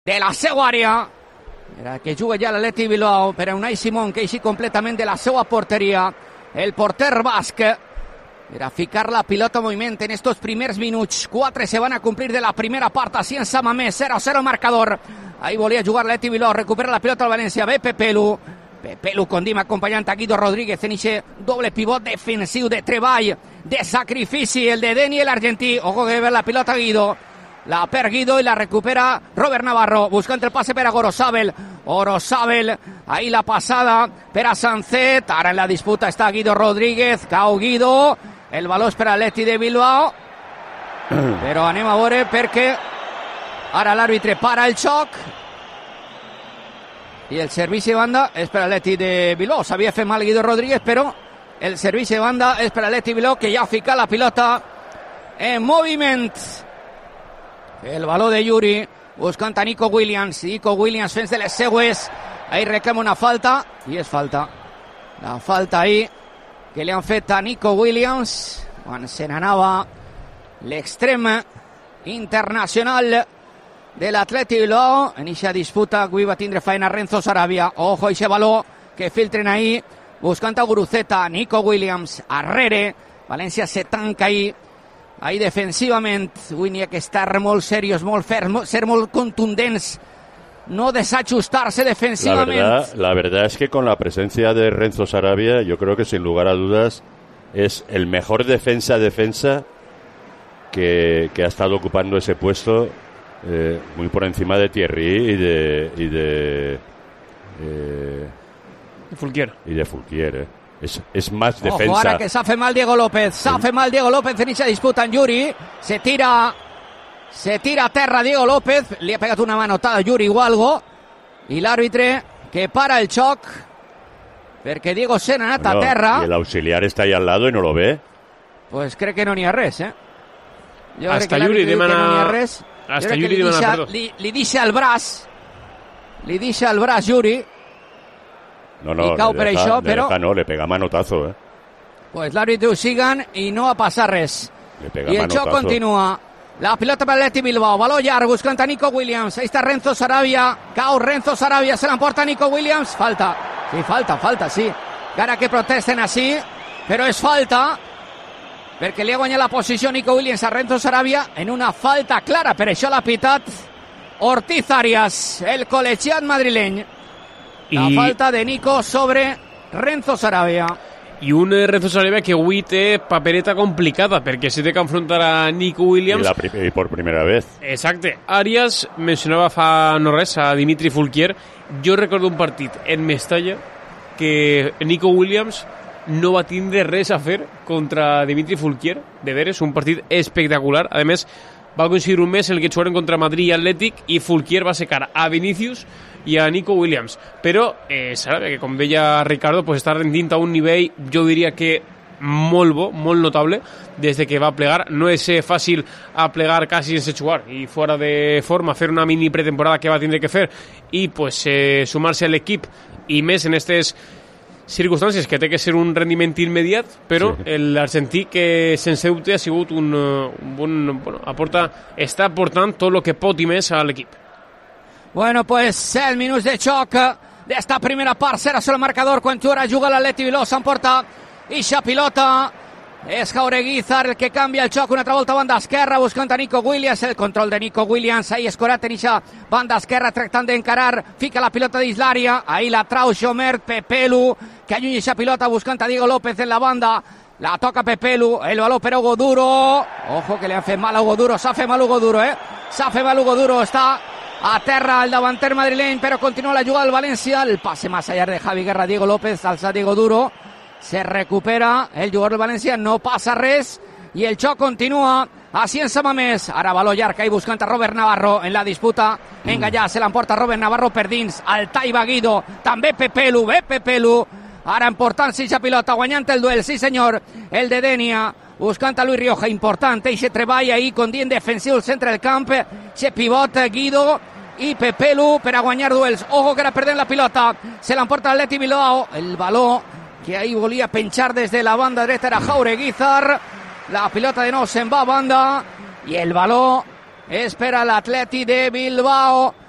de la seva àrea. Era que juga ja l'Atleti Bilbao, per a Unai Simón, que eixi completament de la seva porteria. El porter basc era ficar la pilota en moviment en estos primers minuts. 4 se van a cumplir de la primera part, así en Samamés, 0-0 marcador. Ahí volia jugar l'Atleti Bilbao, recupera la pilota al València, ve Pepelu condim acompanyant a Guido Rodríguez en ese doble pivot defensiu de treball, de sacrifici, el de Deni, el argentí. Ojo que ve la pilota Guido, la per Guido y la recupera Robert Navarro, buscant el passe per a Gorosabel. Ahí la passada per a Sancet, ara en la disputa està Guido Rodríguez, cau Guido, el valor és per a l'Atleti de Bilbao, però anem a veure perquè ara l'àrbitre para el xoc i el servici de banda és per a l'Atleti de Bilbao. S'havia fet mal Guido Rodríguez, però el servici de banda és per a l'Atleti Bilbao, que ja fica la pilota en moviment. El valor de Yuri, buscant a Nico Williams fent de les seues. Ahí reclama una falta, i és falta. La falta ahí que li han fet a Nico Williams quan se n'anava l'extrem internacional de l'Atleti Bilbao. En eixa disputa avui va tindre feina Renzo Sarabia. Ojo, eixe valor que filtren ahí, buscant a Guruceta, Nico Williams, arrere. València se tanca ahí defensivament. Avui n'hi ha que estar molt serios, molt ferms, ser molt contundents, no desajustarse defensivamente. La verdad es que con la presencia de Renzo Sarabia, yo creo que sin lugar a dudas es el mejor defensa que ha estado ocupando ese puesto, muy por encima de Thierry y de Fulquier. Y de Fulquier, Es más defensa. Ojo, ara que s'ha fet mal Diego López. En eixa disputa en Yuri. Se tira a terra Diego López. Li ha pegat una manotada a Yuri o algo. I l'àrbitre que para el xoc perquè Diego se n'ha anat a terra. Y el auxiliar está ahí al lado y no lo ve. Pues crec que no n'hi ha res, Jo hasta crec que Yuri demana... no n'hi ha res. Hasta Yuri demana perdó. Li deixa el braç. Yuri. No, I cau per això, però... le pega manotazo, Pues l'àrbitre ho siguen i no ha passat res. I el xoc continua. La pilota per l'Atleti Bilbao, valor llarg, buscant a Nico Williams. Ahí està Renzo Sarabia, cau Renzo Sarabia, se l'emporta Nico Williams. Falta, sí. Encara que protesten així, però és falta, perquè li ha guanyat la posició Nico Williams a Renzo Sarabia en una falta clara. Per això l'ha pitat Ortiz Arias, el col·legiat madrileny. La falta de Nico sobre Renzo Sarabia. I un Renzo Sarabia que avui té papereta complicada, perquè si té que enfrontar a Nico Williams... I por primera vez. Exacte. Arias mencionava fa no res a Dimitri Fulquier. Jo recordo un partit en Mestalla que Nico Williams no va tindre res a fer contra Dimitri Fulquier. De veres, un partit espectacular. A més, va coincidir un mes en el que jugaren contra Madrid i Atlètic i Fulquier va secar a Vinicius i a Nico Williams. Però Sarabia, que com deia Ricardo, pues està rendint a un nivell, jo diria que molt bo, molt notable, des de que va plegar. No és fàcil a plegar quasi sense jugar i fora de forma, fer una mini pretemporada que va tindre que fer i pues sumar-se a l'equip, i més en aquestes circumstàncies que té que ser un rendiment immediat, però sí. L'argentí que sense dubte ha sigut un bon... està aportant tot el que pot i més a l'equip. Bueno, pues 7 minuts de xoc d'esta primera part, serà sol marcador quan juga l'Atleti Bilbao, s'emporta eixa pilota, és Jaureguizar el que canvia el xoc, una altra volta banda esquerra, buscant a Nico Williams, el control de Nico Williams, ahí escorat en eixa banda esquerra, tractant d'encarar, fica la pilota dins l'àrea, ahí la trau Xomert, Pepelu, que allunya eixa pilota buscant a Diego López en la banda, la toca Pepelu, el valor per Hugo Duro, ojo que li han fet mal a Hugo Duro, s'ha fet mal Hugo Duro, està a terra el davanter madrileny, però continua la jugada del València, el passe massa llarg de Javi Guerra, Diego López, alça Diego Duro, se recupera el jugador del València, no passa res, i el xoc continua, així en Samamés, ara valor llarg, ahí buscant a Robert Navarro en la disputa, engallà, se l'emporta Robert Navarro per dins, al Taiba Guido, també Pepelu, ara important-se eixa pilota, guanyant el duel, sí senyor, el de Denia, buscant a Luis Rioja, important, eixe treball ahí, condient defensiu al centre del camp, eixe pivot Guido i Pepelu per a guanyar duels. Ojo que era perdent la pilota, se l'emporta l'Atleti Bilbao, el valor que ahí volia penchar des de la banda dreta era Jaureguizar, la pilota de nou se'n va a banda i el valor és per a l'Atleti de Bilbao.